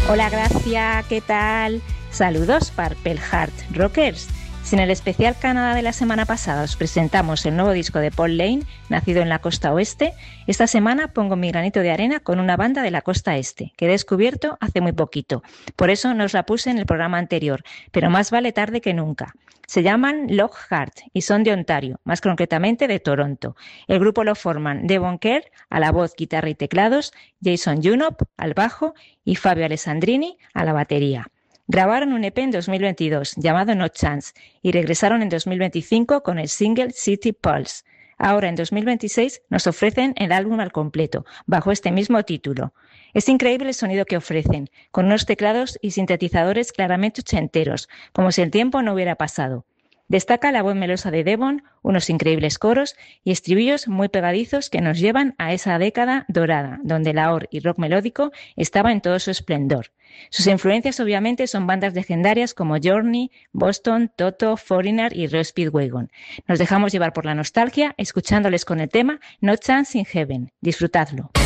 Hola Gracia, ¿qué tal? Saludos Purple Heart Rockers. Si en el especial Canadá de la semana pasada os presentamos el nuevo disco de Paul Lane, nacido en la costa oeste, esta semana pongo mi granito de arena con una banda de la costa este, que he descubierto hace muy poquito. Por eso no os la puse en el programa anterior, pero más vale tarde que nunca. Se llaman Lockhart y son de Ontario, más concretamente de Toronto. El grupo lo forman Devon Kerr a la voz, guitarra y teclados, Jason Junop al bajo y Fabio Alessandrini a la batería. Grabaron un EP en 2022 llamado No Chance y regresaron en 2025 con el single City Pulse. Ahora en 2026 nos ofrecen el álbum al completo, bajo este mismo título. Es increíble el sonido que ofrecen, con unos teclados y sintetizadores claramente ochenteros, como si el tiempo no hubiera pasado. Destaca la voz melosa de Devon, unos increíbles coros y estribillos muy pegadizos que nos llevan a esa década dorada, donde el AOR y rock melódico estaba en todo su esplendor. Sus influencias obviamente son bandas legendarias como Journey, Boston, Toto, Foreigner y Reo Speedwagon. Nos dejamos llevar por la nostalgia escuchándoles con el tema No Chance in Heaven. Disfrutadlo.